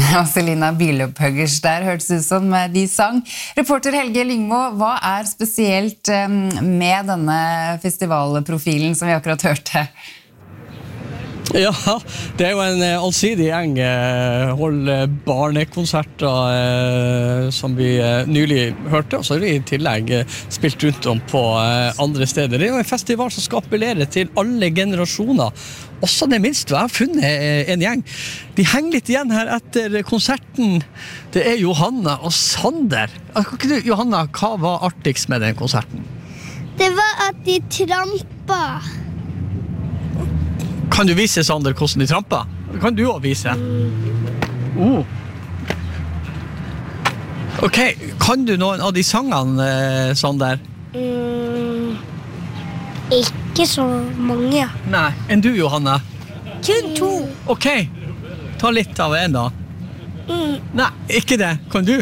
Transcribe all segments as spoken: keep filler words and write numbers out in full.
Og Selina Bilopphøggers der hørtes ut som de sang. Reporter Helge Lyngmo, hva er spesielt med denne festivalprofilen som vi akkurat hørte? Ja, det er jo en allsidig gjeng, holder barnekonserter som vi nylig hørte, og så har vi i tillegg spilt rundt om på andre steder. Det er jo en festival som skal appellere til alle generasjoner, også det minst. Jeg har funnet en gjeng. De henger litt igjen her etter konserten. Det er Johanna og Sander. Johanna, hva var artigst med den konserten? Det var at de trampet. Kan du vise, Sander, hvordan de tramper? Kan du også vise? Oh. Ok, kan du noen av de sangene, Sander? Mm, ikke så mange. Nei, enn du, Johanna? Kun to. Ok, ta litt av en da. Mm. Nei, ikke det. Kan du?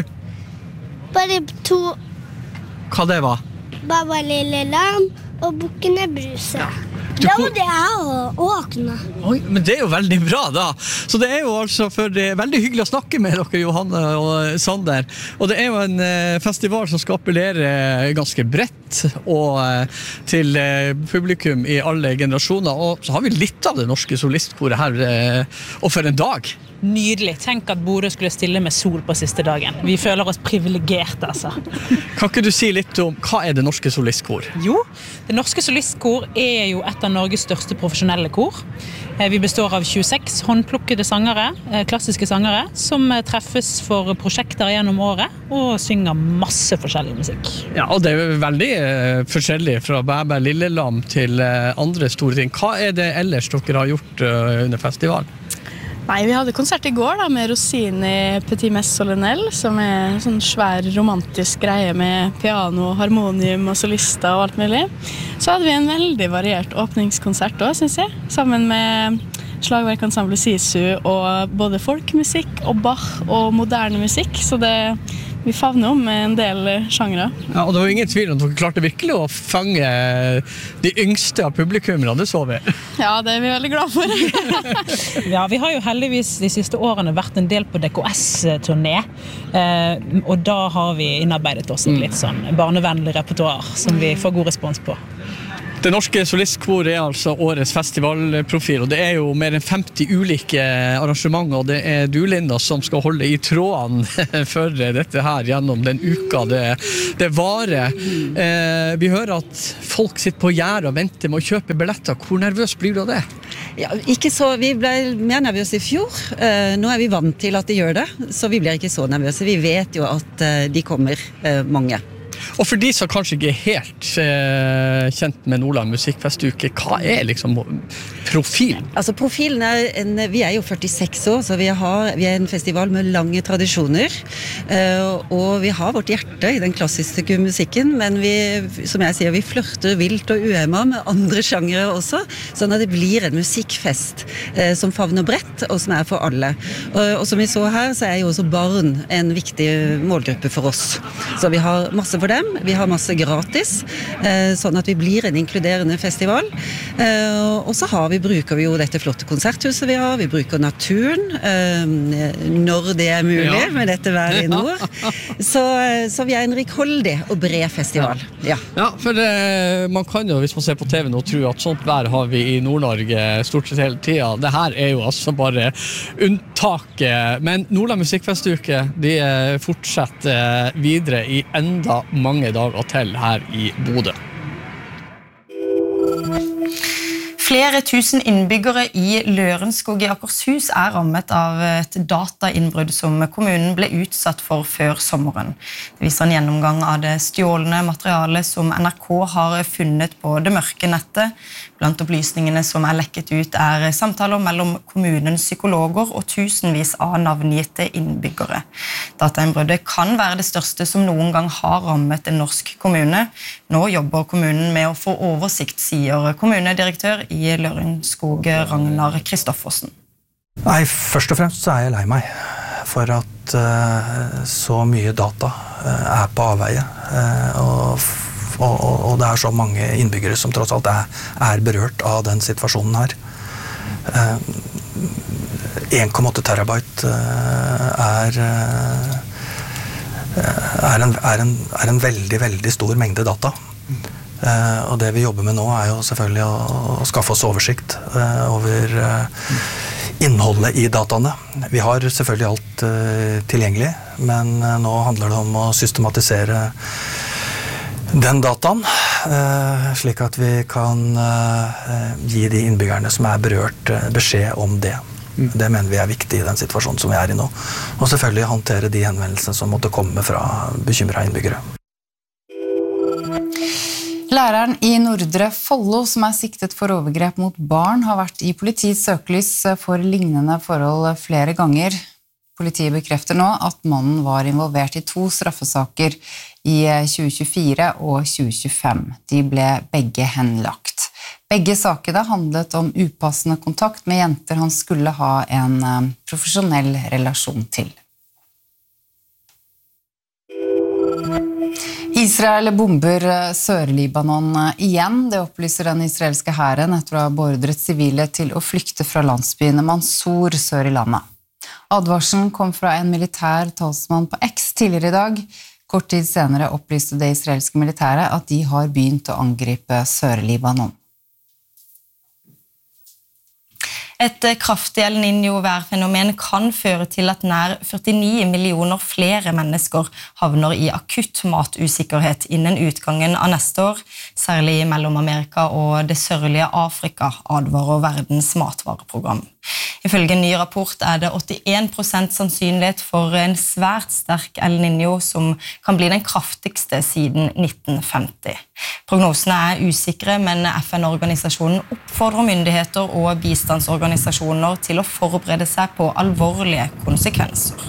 Bare to. Hva det var? Baba lille lam og bukkene Bruse. Ja. Da må det jeg åkne. Oi, men det er jo veldig bra da. Så det er jo altså for det er veldig hyggelig å snakke med dere, Johanne og Sander. Og det er jo en festival som skal appellere ganske bredt og til publikum i alle generasjoner. Og så har vi litt av det norske solistkoret her, og for en dag. Nydelig. Tenk at Bodø skulle stille med sol på siste dagen. Vi føler oss privilegerte, altså. Kan ikke du si litt om, hva er det norske solistkor? Jo, det norske solistkor er jo et av Norges største profesjonelle kor. Vi består av tjueseks håndplukkede sangere, klassiske sangere, som treffes for prosjekter gjennom året, og synger masse forskjellig musikk. Ja, og det er veldig uh, forskjellig fra Bæbæ Lillelam til uh, andre store ting. Hva er det ellers dere har gjort uh, under festivalen? Nei, vi hadde konsert i går da, med Rossini Petit Messe Solennel, som er en sånn svær romantisk greie med piano, harmonium og solister og alt mulig. Så hadde vi en veldig variert åpningskonsert også, synes jeg, sammen med slagverkensemble Sisu og både folkmusikk og Bach og moderne musikk, så det vi favner om en del sjangere. Ja, og det var ingen tvil om dere klarte virkelig å fange de yngste av publikummene, det så vi. Ja, det er vi veldig glad for. Ja, vi har jo heldigvis de siste årene vært en del på D K S-turné, eh, og da har vi innarbeidet oss et litt sånn barnevennlig repertoar som vi får god respons på. Det norske solistkor er altså årets festivalprofil, og det er jo mer enn femti ulike arrangementer, og det er du, Linda, som skal holde i trådene for dette her gjennom den uka det, det varer. Eh, vi hører at folk sitter på gjerdet og venter med å kjøpe billetter. Hvor nervøs blir du av det? Ja, ikke så, vi ble mer nervøse i fjor. Eh, nå er vi vant til at de gjør det, så vi blir ikke så nervøse. Vi vet jo at eh, de kommer eh, mange. Og for de som kanskje ikke er helt eh, kjent med Nordland musikkfestuke, hva er liksom profilen? Altså profilen er en, vi er jo førtiseks år, så vi, har, vi er en festival med lange tradisjoner, uh, og vi har vårt hjerte i den klassiske musikken, men vi, som jeg sier, vi flørter vilt og uemma med andre sjangere også, sånn at det blir en musikkfest uh, som favner bredt, og som er for alle. Og, og som vi så her, så er jo også barn en viktig målgruppe for oss. Så vi har masse for dem, vi har masse gratis, uh, sånn at vi blir en inkluderende festival, uh, og så har vi bruker vi jo dette flotte konserthuset vi har, vi bruker naturen eh, når det er mulig, ja. Med dette været i nord. Så, så vi er en rikholdig og bred festival. Ja, ja for det, man kan jo, hvis man ser på T V nå, tro at sånt vær har vi i Nord-Norge stort sett hele tiden. Det her er jo altså bare unntaket. Men Nordland musikkfestuke, de fortsetter videre i enda mange dager til her i Bodø. Flere tusen innbyggere i Lørenskog i Akershus er rammet av et datainnbrudd som kommunen ble utsatt for før sommeren. Det viser en gjennomgang av det stjålne materialet som N R K har funnet på det mørke nettet. Blant opplysningene som er lekket ut er samtaler mellom kommunens psykologer og tusenvis av navngitte innbyggere. Datainnbruddet kan være det største som noen gang har rammet en norsk kommune. Nå jobber kommunen med å få oversikt, sier kommunedirektør i Lørenskog, Ragnar Kristoffersen. Nei, først og fremst så er jeg lei meg for at uh, så mye data uh, er på avveie, uh, og, og, og det er så mange innbyggere som tross alt er, er berørt av den situasjonen her. Uh, en komma åtte terabyte er, er, en, er, en, er en veldig, veldig stor mengde data. Og det vi jobber med nå er jo selvfølgelig å, å skaffe oss oversikt over innholdet i dataene. Vi har selvfølgelig alt tilgjengelig, men nå handler det om å systematisere den dataen, slik at vi kan gi de innbyggerne som er berørt beskjed om det. Det mener vi er viktig i den situasjonen som vi er i nå. Og selvfølgelig håndtere de henvendelsene som måtte komme fra bekymrede innbyggere. Læreren i Nordre Follo, som er siktet for overgrep mot barn, har vært i politiets søkelys for lignende forhold flere ganger. Politiet bekrefter nå at mannen var involvert i to straffesaker i tjue tjuefire og tjue tjuefem. De ble begge henlagt. Begge sakene handlet om upassende kontakt med jenter han skulle ha en profesjonell relasjon til. Israel bomber Sør-Libanon igjen. Det opplyser den israelske hæren etter å ha beordret sivile til å flykte fra landsbyen Mansour sør i landet. Advarselen kom fra en militær talsmann på X tidligere i dag. Kort tid senere opplyste det israelske militæret at de har begynt å angripe Sør-Libanon. Et kraftig El Niño-værfenomen kan føre til at nær førtini millioner flere mennesker havner i akutt matusikkerhet innen utgangen av neste år, særlig i Mellom-Amerika og det sørlige Afrika, advarer Verdens matvareprogram. Ifølge en ny rapport er det åttien prosent sannsynlighet for en svært sterk El Niño som kan bli den kraftigste siden nitten femti. Prognosene er usikre, men F N-organisasjonen oppfordrer myndigheter og bistandsorganisasjoner til å forberede seg på alvorlige konsekvenser.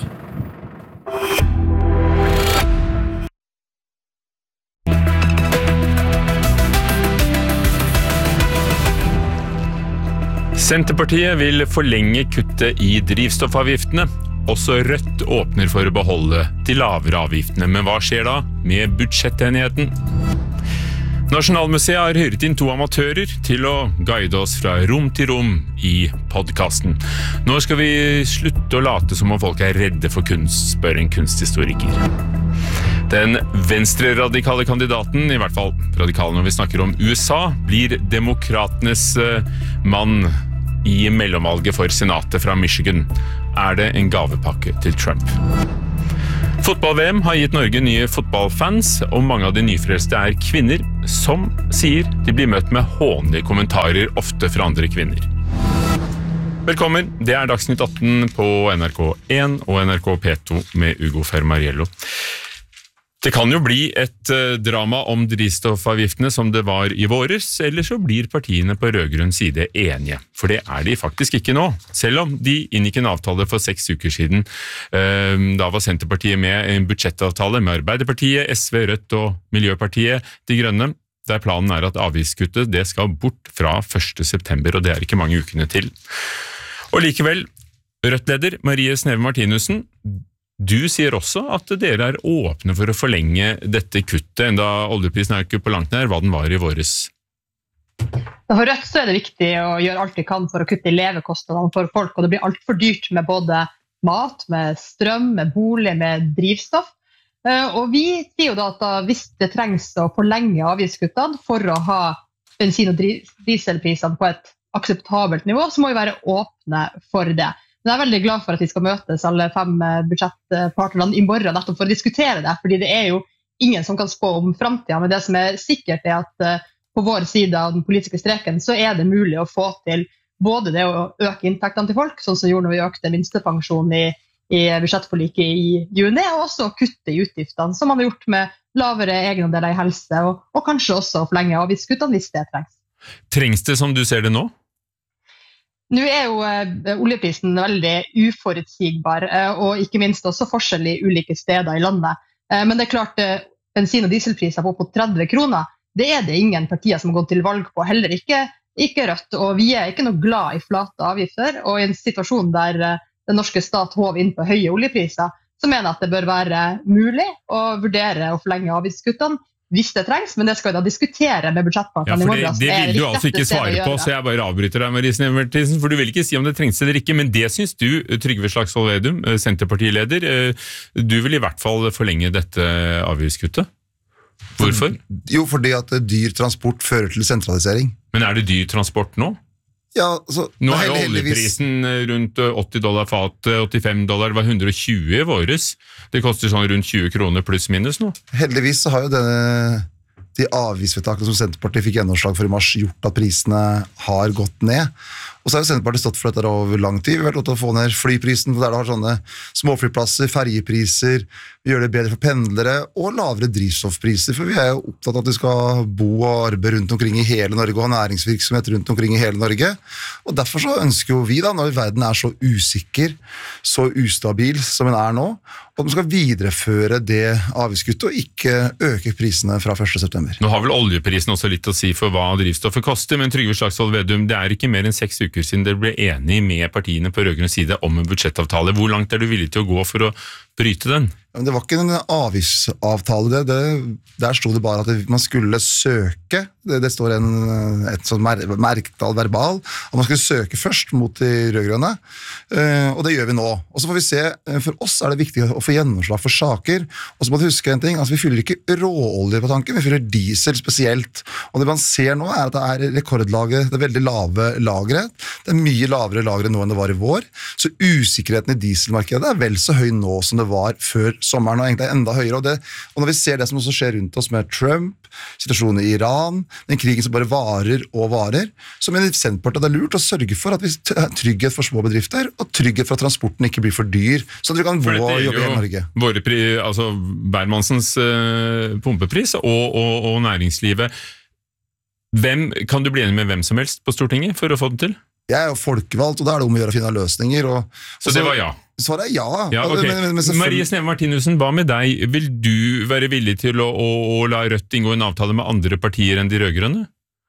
Senterpartiet vil forlenge kuttet i drivstoffavgiftene. Også Rødt åpner for å beholde de lavere avgiftene. Men hva skjer da med budsjettenigheten? Nasjonalmuseet har hyret inn to amatører til å guide oss fra rom til rom i podcasten. Nå skal vi slutte å late som om folk er redde for kunst, spør en kunsthistoriker. Den venstre-radikale kandidaten, i hvert fall radikale når vi snakker om U S A, blir demokratenes mann i mellomvalget for senatet fra Michigan. Er det en gavepakke til Trump? Fotball-V M har gitt Norge nye fotballfans, og mange av de nyfrelste er kvinner, som sier de blir møtt med hånlige kommentarer, ofte fra andre kvinner. Velkommen, det er Dagsnytt atten på N R K én og N R K P to med Ugo Fermariello. Det kan jo bli et drama om drivstoffavgiftene som det var i våres, eller så blir partiene på rødgrønn side enige. For det er de faktisk ikke nå, selv om de inngikk en avtale for seks uker siden. Da var Senterpartiet med en budsjettavtale med Arbeiderpartiet, S V, Rødt og Miljøpartiet De Grønne, der planen er at avgiftskuttet det skal bort fra første september, og det er ikke mange ukene til. Og likevel, Rødt-leder Marie Sneve Martinussen, du sier også at dere er åpne for å forlenge dette kuttet, enda oljeprisen er ikke på langt nær hva den var i våres. For Rødt så er det viktig å gjøre alt vi kan for å kutte i levekostnadene for folk, og det blir alt for dyrt med både mat, med strøm, med bolig, med drivstoff. Og vi sier jo da at da, hvis det trengs å forlenge avgiftskuttene for å ha bensin- og dieselprisene på et akseptabelt nivå, så må vi være åpne for det. Men jeg er veldig glad for at vi skal møtes alle fem budsjettpartnerne i morgen nettopp for å diskutere det, fordi det er jo ingen som kan spå om fremtiden, men det som er sikkert er at på vår side av den politiske streken så er det mulig å få til både det å øke inntektene til folk, sånn som gjorde når vi økte minstepensjonen i, i budsjettforliket i juni, og også kutte i utgiftene, som man har gjort med lavere egenandeler i helse, og, og kanskje også forlenge avgiftskuttene hvis det trengs. Trengs det som du ser det nå? Nå er jo eh, oljeprisen veldig uforutsigbar, eh, og ikke minst også forskjell i ulike steder i landet. Eh, men det er klart, eh, bensin- og dieselpriser på opp tretti kroner, det er det ingen partier som har gått til valg på, heller ikke, ikke Rødt. Og vi er ikke noe glad i flate avgifter, og i en situasjon der eh, den norske stat håver inn på høye oljepriser, så mener jeg at det bør være mulig å vurdere å forlenge avgiftskuttene hvis det trengs, men det skal vi da diskutere med budsjettpartene ja, i morgen. Det, det vil du altså ikke svare på, så jeg bare avbryter deg, Marie Sneve Martinsen, for du vil ikke si om det trengs eller ikke, men det synes du, Trygve Slagsvold Vedum, Senterpartileder, du vil i hvert fall forlenge dette avgiftskuttet. Hvorfor? Jo, fordi at dyr transport fører til sentralisering. Men er det dyr transport nå? Ja, altså, nå er jo oljeprisen rundt åtti dollar fat, åttifem dollar, det var hundre og tjue i våres. Det koster sånn rundt tjue kroner pluss minus nå. Heldigvis så har jo denne, de avgiftsvedtakene som Senterpartiet fikk gjennomslag for i mars gjort at prisene har gått ned. Og så har jo Senterpartiet stått for dette over lang tid. Vi har vært lov til å få ned flyprisen, for der det har sånne småflyplasser, fergepriser, vi gjør det bedre for pendlere, og lavere drivstoffpriser, for vi er jo opptatt av at vi skal bo og arbeide rundt omkring i hele Norge, og ha næringsvirksomhet rundt omkring i hele Norge. Og derfor så ønsker jo vi da, når verden er så usikker, så ustabil som den er nå, at man skal videreføre det avgiftskuttet, og ikke øke prisene fra første september. Nå har vel oljeprisen også litt å si for hva drivstoffet koster, men Trygve Slagsvold Vedum, det er ikke mer enn seks uker siden dere ble enige med partiene på rødgrønn side om en budsjettavtale. Hvor langt er du villig til å gå for å bryte den? Men det var ikke en avgiftsavtale, det, det, der stod det bare at man skulle søke, det, det står en, et sånt mer, merkdal verbal, at man skulle søke først mot de rødgrønne, uh, og det gjør vi nå. Og så får vi se, for oss er det viktig å få gjennomslag for saker, og så må du huske en ting, altså vi fyller ikke råolje på tanken, vi fyller diesel spesielt, og det man ser nå er at det er rekordlager, det er veldig lave lagre, det er mye lavere lagre nå enn det var i vår, så usikkerheten i dieselmarkedet er vel så høy nå som det var før sommeren, og egentlig er enda høyere, og, det, og når vi ser det som også skjer rundt oss med Trump, situasjonen i Iran, den krigen som bare varer og varer, så mener Senterpartiet det er lurt å sørge for at vi har trygghet for små bedrifter, og trygghet for at transporten ikke blir for dyr, så at vi kan bo og jobbe i Norge. Våre pri, altså Bermansens uh, pumpepris og, og, og næringslivet. Hvem, kan du bli enig med hvem som helst på Stortinget for å få det til? Jeg er jo folkevalgt, og da er det om å gjøre å finne løsninger. Og, så det var ja? Svaret er ja. ja okay. men, men, men Marie Sneve Martinussen, hva med deg? Vil du være villig til å, å, å la Rødt inngå en avtale med andre partier enn de rødgrønne?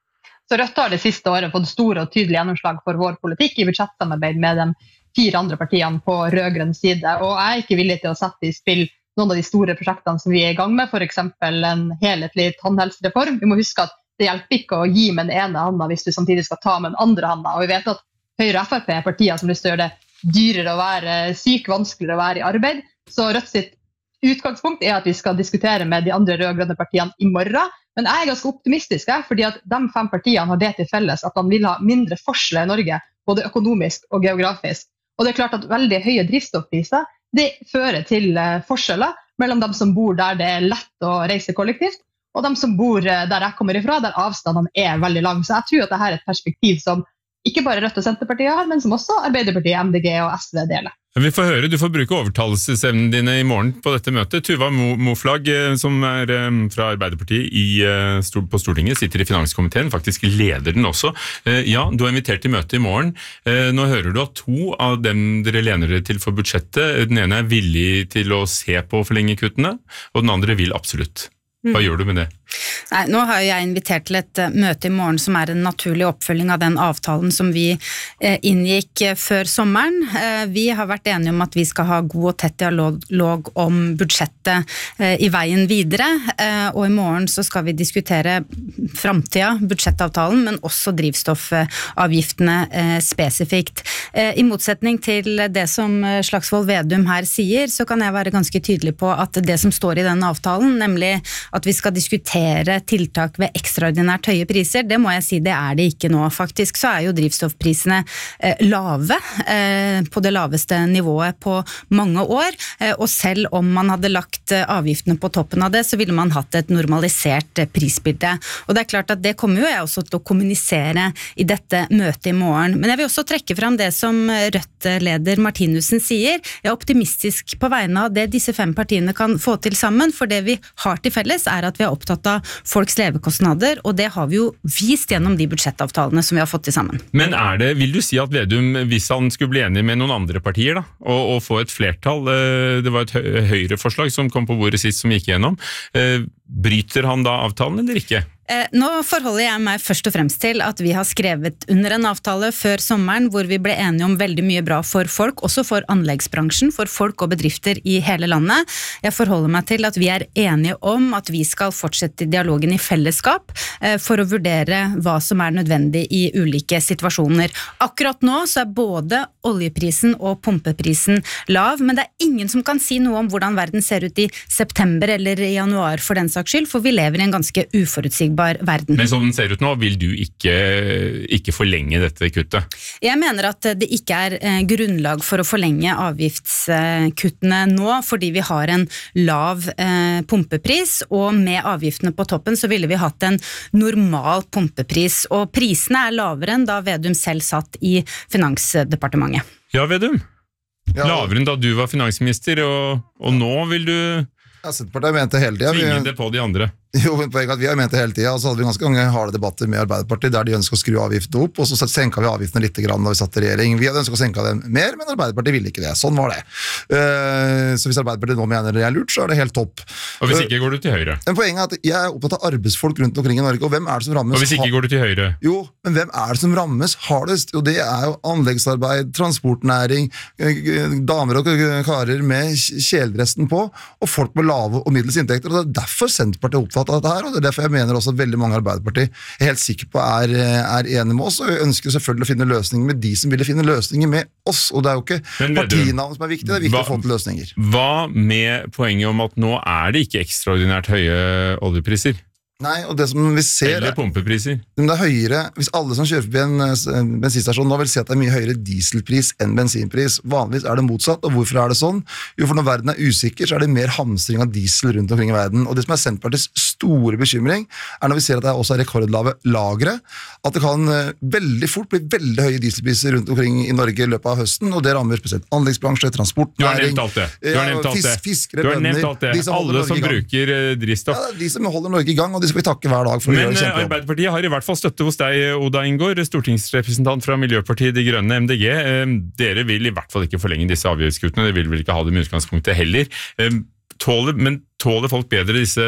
Så Rødt har det siste året fått store og tydelige gjennomslag for vår politikk i budsjettsamarbeid med de fire andre partiene på rødgrønn side, og jeg er ikke villig til å sette i spill noen av de store prosjektene som vi er i gang med, for eksempel en helhetlig tannhelsereform. Vi må huske at det hjelper ikke å gi med den ene handa hvis du samtidig skal ta med den andre handa, og vi vet at Høyre og F R P er partier som lyst til å gjøre det dyrere å være syk, vanskeligere å være i arbeid, så Rødt sitt utgangspunkt er at vi skal diskutere med de andre rødgrønne partiene i morgen, men jeg er ganske optimistisk, fordi at de fem partiene har det til felles at man vil ha mindre forskjeller i Norge, både økonomisk og geografisk, og det er klart at veldig høye drivstoffpriser, det fører til forskjeller mellom dem som bor der det er lett å reise kollektivt, og de som bor der jeg kommer ifra, der avstandene er veldig lang. Så jeg tror at dette er et perspektiv som ikke bare Rødt og Senterpartiet har, men som også Arbeiderpartiet, M D G og S V deler. Vi får høre, du får bruke overtalelsesevnen dine i morgen på dette møtet. Tuva Moflag, som er fra Arbeiderpartiet i, på Stortinget, sitter i finanskomiteen, faktisk leder den også. Ja, du har invitert til møte i morgen. Nå hører du at to av dem dere lener dere til for budsjettet. Den ene er villig til å se på forlengekuttene, og den andre vil absolutt. Hva gjør du med det? Nei, nå har jeg invitert til et møte i morgen som er en naturlig oppfølging av den avtalen som vi eh, inngikk før sommeren. Eh, vi har vært enige om at vi skal ha god og tett dialog om budsjettet eh, i veien videre, eh, og i morgen så skal vi diskutere fremtida, budsjettavtalen, men også drivstoffavgiftene eh, spesifikt. Eh, I motsetning til det som Slagsvold Vedum her sier, så kan jeg være ganske tydelig på at det som står i den avtalen, nemlig at vi skal diskutere tiltak ved ekstraordinært høye priser, det må jeg si, det er det ikke nå. Faktisk så er jo drivstoffprisene eh, lave, eh, på det laveste nivået på mange år, eh, og selv om man hadde lagt eh, avgiftene på toppen av det, så ville man hatt et normalisert eh, prisbilde. Og det er klart at det kommer jo jeg også til å kommunisere i dette møtet i morgen. Men jeg vil også trekke fram det som Rødt-leder Martinussen sier. Jeg er optimistisk på vegne av det disse fem partiene kan få til sammen, for det vi har til felles er at vi er opptatt av folks levekostnader, og det har vi jo vist gjennom de budsjettavtalene som vi har fått til sammen. Men er det, vil du si at Vedum, hvis han skulle bli enig med noen andre partier da, og, og få et flertall, det var et Høyre-forslag som kom på bordet sist som gikk igjennom, bryter han da avtalen eller ikke? Nå forholder jeg meg først og fremst til at vi har skrevet under en avtale før sommeren hvor vi ble enige om veldig mye bra for folk, også for anleggsbransjen, for folk og bedrifter i hele landet. Jeg forholder meg til at vi er enige om at vi skal fortsette dialogen i fellesskap for å vurdere hva som er nødvendig i ulike situasjoner. Akkurat nå så er både oljeprisen og pumpeprisen lav, men det er ingen som kan si noe om hvordan verden ser ut i september eller i januar for den saks skyld, for vi lever i en ganske uforutsigbar verden. Men som den ser ut nå, vil du ikke, ikke forlenge dette kuttet? Jeg mener at det ikke er eh, grunnlag for å forlenge avgiftskuttene nå, fordi vi har en lav eh, pumpepris, og med avgiftene på toppen så ville vi hatt en normal pumpepris, og prisene er lavere enn da Vedum selv satt i Finansdepartementet. Ja, Vedum. Ja. Lavere enn da du var finansminister, og, og nå vil du... Ja, Senterpartiet mente hele tiden. Tvinge det på de andre. Jo, men poenget at vi har ment det hele tiden, og så hadde vi ganske mange harde debatter med Arbeiderpartiet, der de ønsker å skru avgiftene opp, og så senket vi avgiftene litt grann da vi satt i regjering. Vi hadde ønsket å senke dem mer, men Arbeiderpartiet ville ikke det. Sånn var det. Uh, så hvis Arbeiderpartiet nå mener det er lurt, så er det helt topp. Og hvis ikke går du til høyre? Men poenget er at jeg er opptatt av arbeidsfolk rundt omkring i Norge, og hvem er det som rammes? Og hvis ikke går du til høyre? Jo, men hvem er det som rammes hardest? Jo, det er jo anleggsarbeid, transportnæring, damer og karer med kjeledressen på, og folk med lave og middels inntekter, og det er derfor Senterpartiet er opptatt av dette her, og det er derfor jeg mener også at veldig mange Arbeiderpartiet er helt sikker på er, er enige med oss, og jeg ønsker selvfølgelig å finne løsninger med de som ville finne løsninger med oss, og det er jo ikke partinavn som er viktig, det er viktig hva, å få til løsninger. Hva med poenget om at nå er det ikke ekstraordinært høye oljepriser? Nei, og det som vi ser... Eller pumpepriser. Det er høyere, hvis alle som kjører forbi en bensinstasjon nå vil si at det er mye høyere dieselpris enn bensinpris. Vanligvis er det motsatt, og hvorfor er det sånn? Jo, for når verden er usikker, så er det mer hamstring av diesel rundt omkring i verden. Og det som er Senterpartiets store bekymring, er når vi ser at det også er rekordlave lagre, at det kan veldig fort bli veldig høye dieselpriser rundt omkring i Norge i løpet av høsten, og det rammer spesielt anleggsbransje, transportnæring... Du har nevnt alt det. Du har nevnt alt det. Fisk, fiskere, du har nevnt alt det. de Alle som bruker drivstoff. Ja, de som holder Norge i gang, og de skal vi takke hver dag for Men å gjøre kjempejobb. Arbeiderpartiet har i hvert fall støtte hos deg, Oda Ingård, stortingsrepresentant fra Miljøpartiet De Grønne, M D G. Dere vil i hvert fall ikke forlenge disse avgiftskuttene, dere vil vel ikke ha det med utgangspunktet heller. Tåler, men tåler folk bedre disse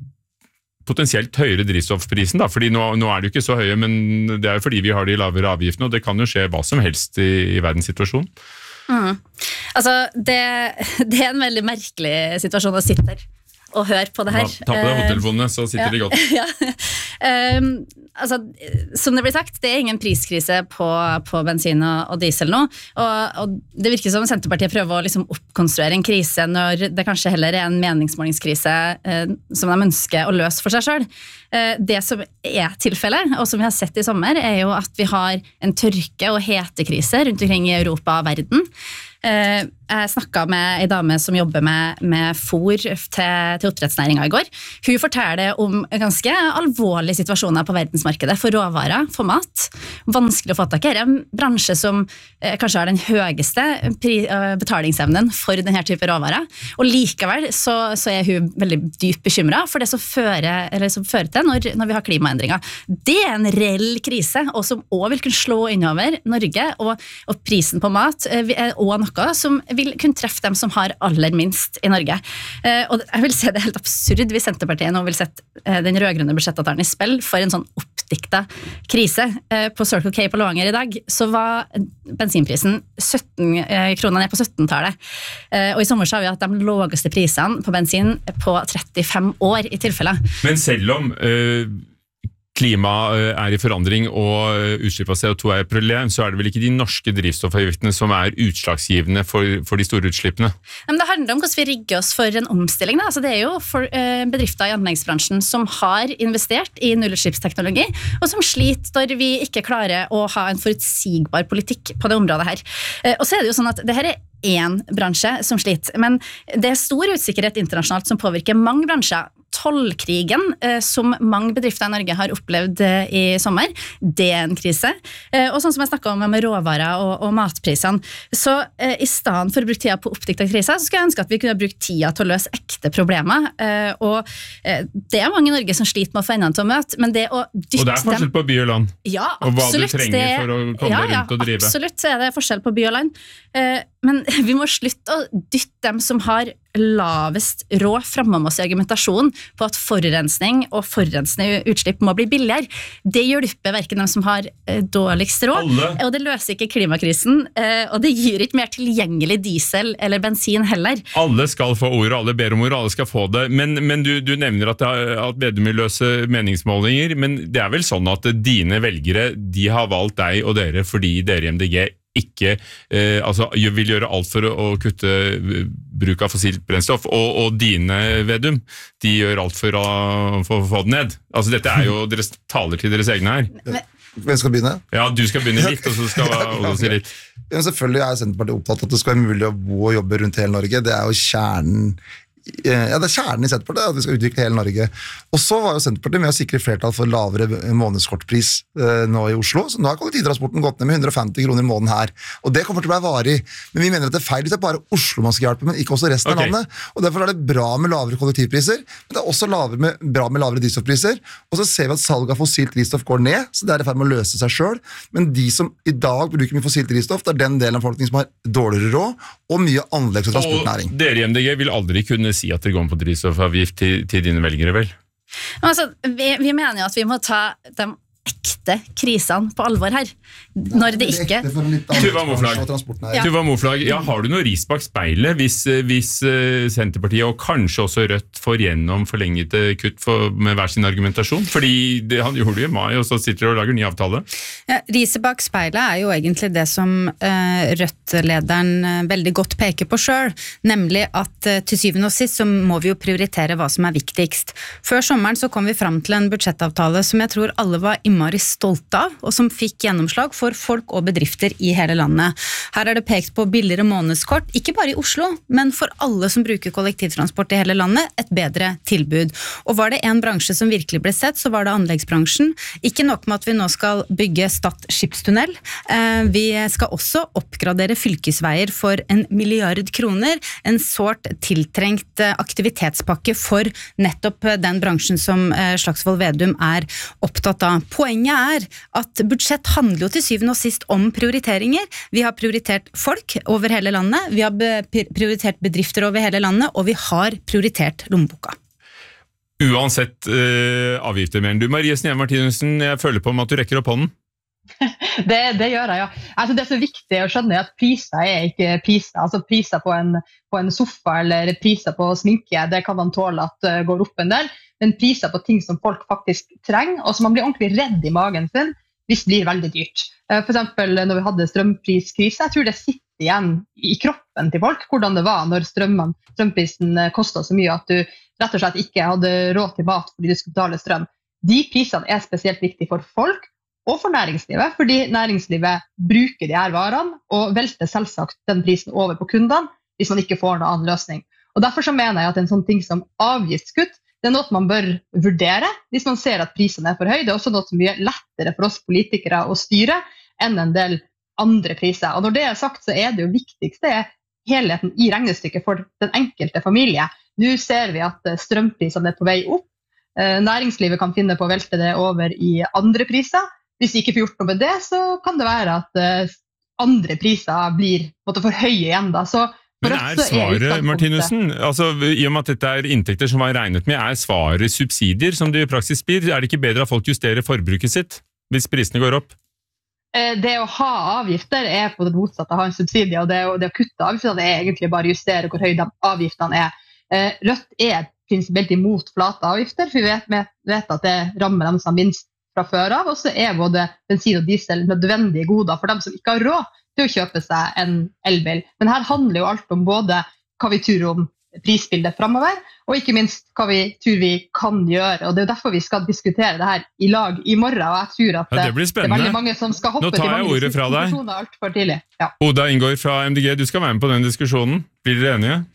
potensielt høyere drivstoffprisen da? Fordi nå, nå er det jo ikke så høye, men det er jo fordi vi har de lavere avgiftene, og det kan jo skje hva som helst i, i verdenssituasjonen. Mm. Altså, det, det er en veldig merkelig situasjon å sitte her og hør på det her. Ta på deg hodetelefonene, så sitter ja, de godt. Ja. Um, altså, som det blir sagt, det er ingen priskrise på, på bensin og, og diesel nå, og, og det virker som Senterpartiet prøver å liksom oppkonstruere en krise når det kanskje heller er en meningsmålingskrise uh, som de ønsker å løse for seg selv. Uh, det som er tilfellet, og som vi har sett i sommer, er jo at vi har en tørke- og hetekrise rundt omkring i Europa og verden. Uh, jeg snakket med en dame som jobber med, med fôr til, til oppdrettsnæringen i går. Hun forteller om ganske alvorlige situasjoner på verdensmarkedet for råvarer, for mat. Vanskelig å få tak i. Det er en bransje som eh, kanskje har den høyeste pri, uh, betalingsevnen for denne type råvarer. Og likevel så, så er hun veldig dypt bekymret for det som fører, eller som fører til når, når vi har klimaendringer. Det er en reell krise, og som også vil kunne slå innover Norge, og, og prisen på mat er også noe som vil kunne treffe dem som har aller minst i Norge. Eh, og jeg vil si det er helt absurd hvis Senterpartiet nå vil sette eh, den rødgrønne budsjettavtalen i spill for en sånn oppdikta krise. Eh, på Circle K på Lavanger i dag så var bensinprisen sytten eh, kroner ned på sytten-tallet. Eh, og i sommer så har vi hatt de laveste prisene på bensin på trettifem år i tilfelle. Men selv om øh klima er i forandring og utslipp av C O to er et problem, så er det vel ikke de norske drivstoffavgiftene som er utslagsgivende for, for de store utslippene? Men det handler om hvordan vi rigger oss for en omstilling. Da. Altså det er jo for, eh, bedrifter i anleggsbransjen som har investert i nullutslippsteknologi, og som sliter når vi ikke klarer å ha en forutsigbar politikk på det området her. Eh, og så er det jo sånn at det her er én bransje som sliter, men det er stor usikkerhet internasjonalt som påvirker mange bransjer. Tollkrigen, eh, som mange bedrifter i Norge har opplevd eh, i sommer, det er en krise. Eh, og sånn som jeg snakket om med råvarer og, og matprisene, så eh, i stedet for å bruke tida på oppdikta kriser, så skal jeg ønske at vi kunne bruke tida til å løse ekte problemer. Eh, og eh, det er mange i Norge som sliter med å få endene til å møte, men det å dytte Og det er forskjell på by og land? Ja, og hva absolutt. du trenger det, for å komme ja, rundt og drive? Ja, absolutt så er det forskjell på by og land. Eh, men vi må slutte å dytte dem som har lavest råd fremmom oss i argumentasjonen på at forurensning og forurensende utslipp må bli billigere. Det hjelper hverken dem som har eh, dårligst råd, Alle. og det løser ikke klimakrisen, eh, og det gir ikke mer tilgjengelig diesel eller bensin heller. Alle skal få ord, alle ber om ord, alle skal få det. Men, men du, du nevner at, det, at Vedum vil løse meningsmålinger, men det er vel sånn at dine velgere, de har valgt deg og dere fordi dere i M D G ikke eh, altså, vil gjøre alt for å, å kutte bruk av fossilt brennstoff, og, og dine, Vedum, de gjør alt for å, for å få det ned. Altså, dette er jo, dere taler til deres egne her. Hvem skal begynne? Ja, du skal begynne litt, og så skal Ola si litt. Ja, selvfølgelig er Senterpartiet opptatt av at det skal være mulig å bo og jobbe rundt hele Norge. Det er jo kjernen Ja, det er kjernen i Senterpartiet, at vi skal utvikle hele Norge. Og så var jo Senterpartiet med å sikre flertall for lavere månedskortpris eh, nå i Oslo, så nå har kollektivtransporten gått ned med hundre og femti kroner i måneden her. Og det kommer til å være varig. Men vi mener at det er feil hvis det er bare Oslo man skal hjelpe, men ikke også resten Ok. av landet. Og derfor er det bra med lavere kollektivpriser, men det er også lavere med, bra med lavere drivstoffpriser. Og så ser vi at salget av fossilt drivstoff går ned, så det er i ferd med å løse seg selv. Men de som i dag bruker mye fossilt drivstoff, det er den delen av befolkningen som har dårligere råd, og mye anleggs- og transportnæring. Og dere i M D G vil aldri kunne si at dere går på drivstoffavgift til, til dine velgere, vel? Altså, vi, vi mener jo at vi må ta de ekte krisene på alvor her. Når det ikke... Tuva Moflag, Ja. Tuva Moflag, ja, har du noe ris bak speilet hvis, hvis uh, Senterpartiet og kanskje også Rødt får gjennom forlengete kutt for, med hver sin argumentasjon? Fordi det, han gjorde det i mai, og så sitter de og lager ny avtale. Ja, riset bak speilet er jo egentlig det som uh, Rødt-lederen uh, veldig godt peker på selv, nemlig at uh, til syvende og sist så må vi jo prioritere hva som er viktigst. Før sommeren så kom vi frem til en budsjettavtale som jeg tror alle var innmari stolte av, og som fikk gjennomslag for folk og bedrifter i hele landet. Her er det pekt på billigere månedskort, ikke bare i Oslo, men for alle som bruker kollektivtransport i hele landet, et bedre tilbud. Og var det en bransje som virkelig ble sett, så var det anleggsbransjen. Ikke nok med at vi nå skal bygge Stad skipstunnel, vi skal også oppgradere fylkesveier for en milliard kroner, en sårt tiltrengt aktivitetspakke for nettopp den bransjen som Slagsvold Vedum er opptatt av. Poenget er at budsjett handler jo til syvende og sist om prioriteringer. Vi har prioritert folk over hele landet, vi har prioritert bedrifter over hele landet, og vi har prioritert lommeboka. Uansett uh, avgifter, mener du. Marie Sneve Martinussen, jeg føler på med at du rekker opp hånden. Det, det gjør jeg, ja. Altså, det er så viktig å skjønne at priser er ikke priser. Altså priser på en, på en sofa eller priser på sminke, det kan man tåle at uh, går opp en del. Men priser på ting som folk faktisk trenger, og som man blir ordentlig redd i magen sin, hvis det blir veldig dyrt. Uh, for eksempel når vi hadde strømpriskrise, jeg tror det sitter igjen i kroppen til folk, hvordan det var når strømmen, strømprisen kostet så mye at du rett og slett ikke hadde råd til mat fordi du skulle betale strøm. De prisene er spesielt viktige for folk, og for næringslivet, fordi næringslivet bruker de her varene og velter selvsagt den prisen over på kundene hvis man ikke får noen annen løsning. Og derfor så mener jeg at en sånn ting som avgiftskutt, det er noe man bør vurdere hvis man ser at prisene er for høy. Det er også noe som er lettere for oss politikere å styre enn en del andre priser. Og når det er sagt, så er det jo viktigste er helheten i regnestykket for den enkelte familie. Nå ser vi at strømprisene er på vei opp. Næringslivet kan finne på å velte det over i andre priser. Hvis vi ikke får gjort noe med det, så kan det være at uh, andre priser blir måtte, for høye igjen. Da. Så for Men er svaret, Martinussen, altså, i og med at dette er inntekter som var regnet med, er svaret subsidier som det i praksis blir? Er det ikke bedre at folk justerer forbruket sitt hvis prisene går opp? Det å ha avgifter er på det motsatte, å ha en subsidie, og det, og det å kutte avgiftene er egentlig bare å justere hvor høye de avgiftene er. Rødt er prinsipielt imot flate avgifter, for vi vet, vet at det rammer dem som minst fra før av, og så er både bensin og diesel nødvendige goder for dem som ikke har råd til å kjøpe seg en elbil. Men her handler jo alt om både hva vi tror om prisbildet fremover, og ikke minst hva vi tror vi kan gjøre, og det er derfor vi skal diskutere det her i lag i morgen, og jeg tror at ja, det, det er veldig mange som skal hoppe Nå tar jeg ordet fra deg. Alt for tidlig. Ja. Oda Ingår fra M D G, du skal være med på den diskusjonen. Blir dere enige?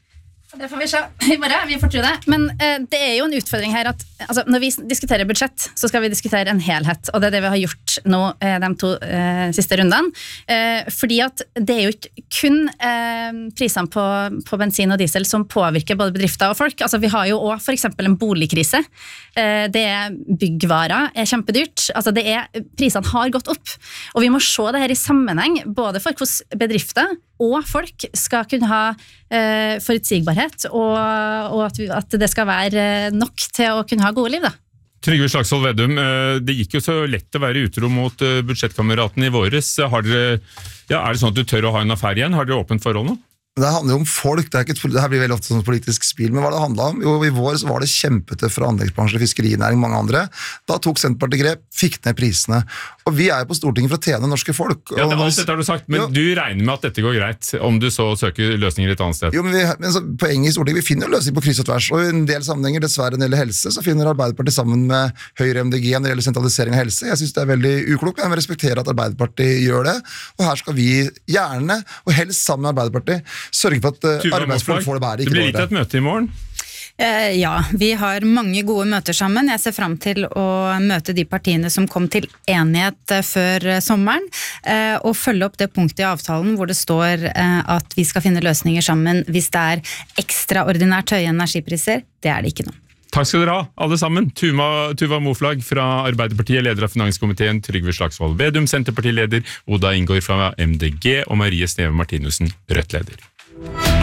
Det får vi se i morgen, vi får tro det. Men eh, det er jo en utfordring her at altså, når vi diskuterer budsjett, så skal vi diskutere en helhet, og det er det vi har gjort nå eh, de to eh, siste rundene. Eh, fordi at det er jo ikke kun eh, prisene på, på bensin og diesel som påvirker både bedrifter og folk. Altså, vi har jo også for eksempel en boligkrise. Eh, det er byggvarer, er kjempedyrt. Altså, det er, prisene har gått opp, og vi må se det her i sammenheng, både for hvordan bedrifter og folk skal kunne ha eh, forutsigbarhet, og, og at, vi, at det skal være nok til å kunne ha gode liv, da. Trygve Slagsvold Vedum, det gikk jo så lett å være utro mot budsjettkameraten i våres. Har dere, ja, er det sånn at du tør å ha en affære igjen? Har dere åpent forhold nå? Det handler jo om folk, det, er ikke et, det her blir veldig ofte sånn politisk spill, men hva det handlet om? Jo, i vår så var det kjempetøft for anleggsbransjen, fiskerinæring, mange andre. Da tok Senterpartiet grep, fikk ned prisene. Og vi er jo på Stortinget for å tjene norske folk. Ja, det, og, alt dette har du sagt, men jo, du regner med at dette går greit, om du så søker løsninger et annet sted. Jo, men, vi, men så, poenget i Stortinget, vi finner jo løsning på kryss og tvers, og i en del sammenhenger, dessverre når det gjelder helse, så finner Arbeiderpartiet sammen med Høyre M D G når det gjelder sentralisering av helse. Jeg synes det er veldig uklokt, men jeg respekterer at Arbeiderpartiet gjør det, og her skal vi gjerne, og helst sammen med Arbeiderpartiet, sørge for at arbeidsfolk får det bedre. Det blir litt et møte i morgen. Eh, ja, vi har mange gode møter sammen. Jeg ser frem til å møte de partiene som kom til enighet før sommeren, eh, og følge opp det punktet i avtalen hvor det står eh, at vi skal finne løsninger sammen hvis det er ekstraordinært høye energipriser. Det er det ikke nå. Takk skal dere ha, alle sammen. Tuva, Tuva Moflag fra Arbeiderpartiet, leder av Finanskomiteen, Trygve Slagsvold Vedum, Senterpartileder, Oda Ingår fra M D G, og Marie Sneve Martinussen, Rødt-leder.